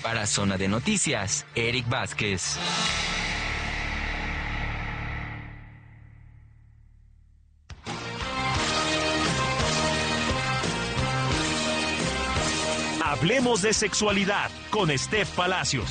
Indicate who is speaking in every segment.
Speaker 1: Para Zona de Noticias, Eric Vázquez.
Speaker 2: Hablemos de sexualidad con Steph Palacios.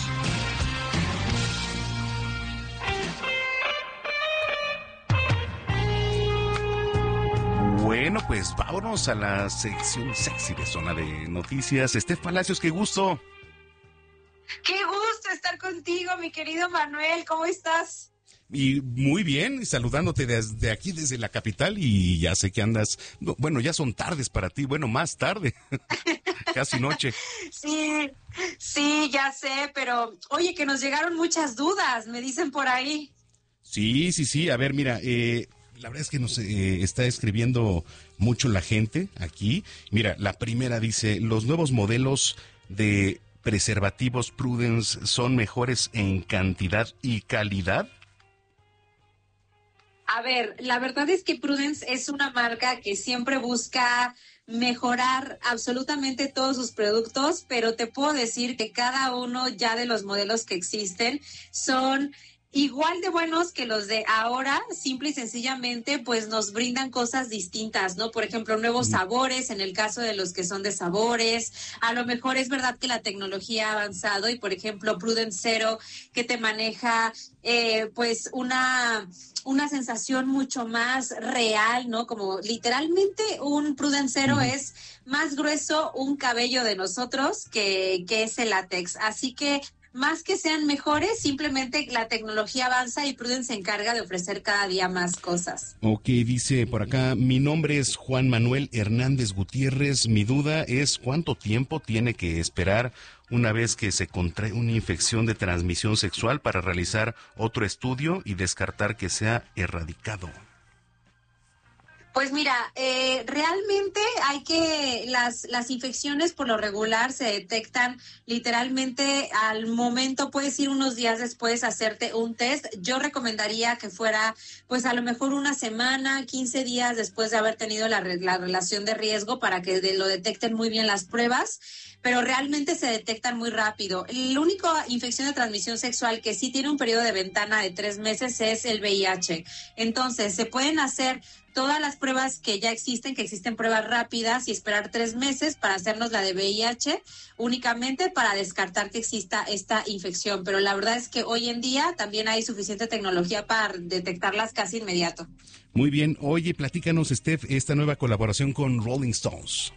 Speaker 3: Bueno, pues vámonos a la sección sexy de Zona de Noticias. Steph Palacios, qué gusto.
Speaker 4: Qué gusto estar contigo, mi querido Manuel. ¿Cómo estás?
Speaker 3: Y muy bien, saludándote desde aquí, desde la capital, y ya sé que andas, bueno, ya son tardes para ti, bueno, más tarde, casi noche.
Speaker 4: Sí, ya sé, pero oye, que nos llegaron muchas dudas, me dicen por ahí.
Speaker 3: Sí, a ver, mira, la verdad es que nos está escribiendo mucho la gente aquí. Mira, la primera dice, los nuevos modelos de preservativos Prudence son mejores en cantidad y calidad.
Speaker 4: A ver, la verdad es que Prudence es una marca que siempre busca mejorar absolutamente todos sus productos, pero te puedo decir que cada uno ya de los modelos que existen son igual de buenos que los de ahora, simple y sencillamente, pues nos brindan cosas distintas, ¿no? Por ejemplo, nuevos sabores, en el caso de los que son de sabores. A lo mejor es verdad que la tecnología ha avanzado y, por ejemplo, Prudence Zero, que te maneja, pues, una sensación mucho más real, ¿no? Como literalmente un Prudence Zero es más grueso un cabello de nosotros que es el látex. Así que más que sean mejores, simplemente la tecnología avanza y Prudence se encarga de ofrecer cada día más cosas.
Speaker 3: Ok, dice por acá, mi nombre es Juan Manuel Hernández Gutiérrez. Mi duda es cuánto tiempo tiene que esperar una vez que se contrae una infección de transmisión sexual para realizar otro estudio y descartar que sea erradicado.
Speaker 4: Pues mira, realmente las infecciones por lo regular se detectan literalmente al momento, puedes ir unos días después a hacerte un test. Yo recomendaría que fuera pues a lo mejor una semana, 15 días después de haber tenido la relación de riesgo para que lo detecten muy bien las pruebas, pero realmente se detectan muy rápido. La única infección de transmisión sexual que sí tiene un periodo de ventana de 3 meses es el VIH. Entonces, se pueden hacer todas las pruebas que ya existen, que existen pruebas rápidas y esperar 3 meses para hacernos la de VIH, únicamente para descartar que exista esta infección. Pero la verdad es que hoy en día también hay suficiente tecnología para detectarlas casi inmediato.
Speaker 3: Muy bien, oye, platícanos, Steph, esta nueva colaboración con Rolling Stones.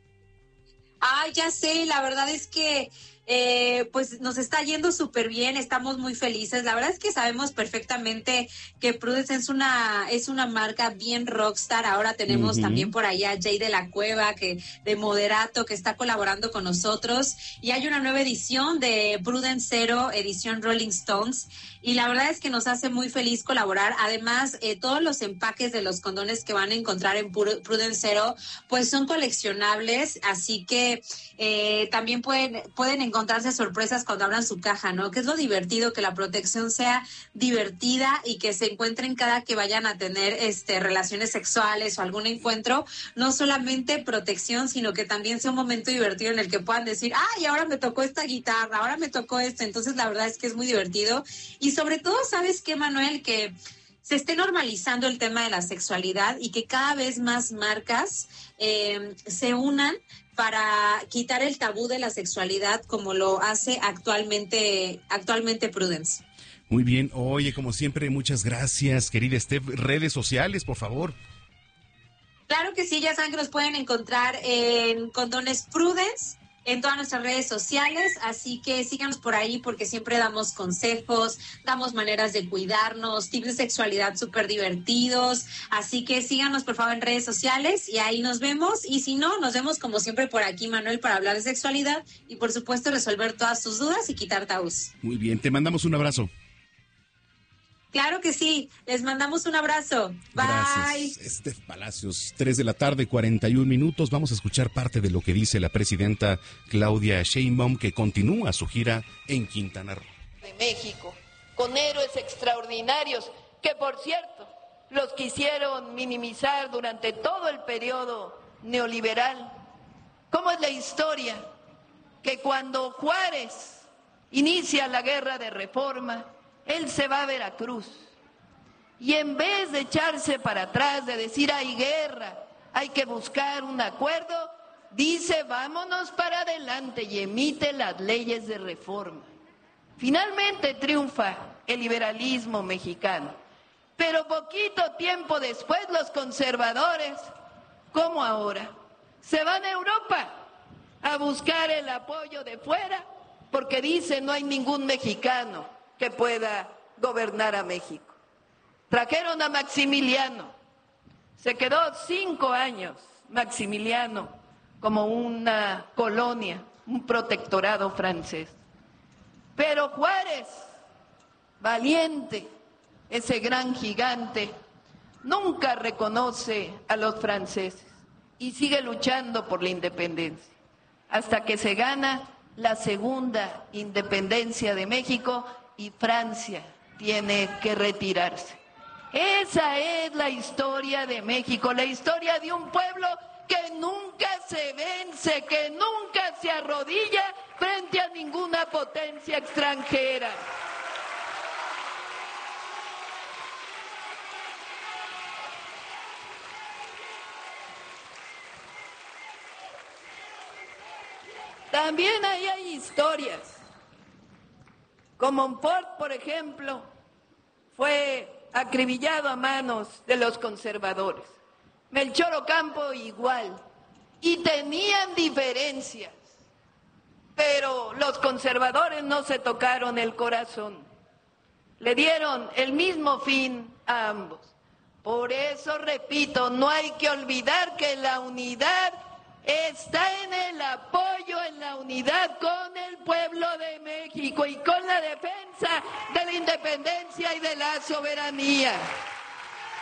Speaker 4: Ya sé, la verdad es que pues nos está yendo súper bien, estamos muy felices. La verdad es que sabemos perfectamente que Prudence es una marca bien rockstar. Ahora tenemos también por allá a Jay de la Cueva, de Moderato, que está colaborando con nosotros. Y hay una nueva edición de Prudence Zero, edición Rolling Stones. Y la verdad es que nos hace muy feliz colaborar. Además, todos los empaques de los condones que van a encontrar en Prudence Zero, pues son coleccionables. Así que también pueden encontrarse sorpresas cuando abran su caja, ¿no? Que es lo divertido, que la protección sea divertida y que se encuentren cada que vayan a tener relaciones sexuales o algún encuentro, no solamente protección, sino que también sea un momento divertido en el que puedan decir, y ahora me tocó esta guitarra, ahora me tocó esto. Entonces la verdad es que es muy divertido. Y sobre todo, ¿sabes qué, Manuel? Que se esté normalizando el tema de la sexualidad y que cada vez más marcas se unan para quitar el tabú de la sexualidad como lo hace actualmente Prudence.
Speaker 3: Muy bien, oye, como siempre, muchas gracias, querida Steph. Redes sociales, por favor.
Speaker 4: Claro que sí, ya saben que nos pueden encontrar en Condones Prudence, en todas nuestras redes sociales, así que síganos por ahí porque siempre damos consejos, damos maneras de cuidarnos, tips de sexualidad súper divertidos, así que síganos por favor en redes sociales y ahí nos vemos, y si no, nos vemos como siempre por aquí, Manuel, para hablar de sexualidad y por supuesto resolver todas tus dudas y quitar tabús.
Speaker 3: Muy bien, te mandamos un abrazo.
Speaker 4: Claro que sí, les mandamos un abrazo. Bye.
Speaker 3: Gracias, Steph Palacios. 3:41 p.m. Vamos a escuchar parte de lo que dice la presidenta Claudia Sheinbaum, que continúa su gira en Quintana Roo.
Speaker 5: De México, con héroes extraordinarios que, por cierto, los quisieron minimizar durante todo el periodo neoliberal. ¿Cómo es la historia? Que cuando Juárez inicia la guerra de reforma, él se va a Veracruz. Y en vez de echarse para atrás, de decir hay guerra, hay que buscar un acuerdo, dice vámonos para adelante y emite las leyes de reforma. Finalmente triunfa el liberalismo mexicano, pero poquito tiempo después los conservadores, como ahora, se van a Europa a buscar el apoyo de fuera porque dicen no hay ningún mexicano que pueda gobernar a México. Trajeron a Maximiliano, se quedó 5 años Maximiliano como una colonia, un protectorado francés. Pero Juárez, valiente, ese gran gigante, nunca reconoce a los franceses y sigue luchando por la independencia, hasta que se gana la segunda independencia de México y Francia tiene que retirarse. Esa es la historia de México, la historia de un pueblo que nunca se vence, que nunca se arrodilla frente a ninguna potencia extranjera. También ahí hay historias, como Montfort, por ejemplo, fue acribillado a manos de los conservadores. Melchor Ocampo igual, y tenían diferencias, pero los conservadores no se tocaron el corazón, le dieron el mismo fin a ambos. Por eso, repito, no hay que olvidar que la unidad está en el apoyo, en la unidad con el pueblo de México y con la defensa de la independencia y de la soberanía.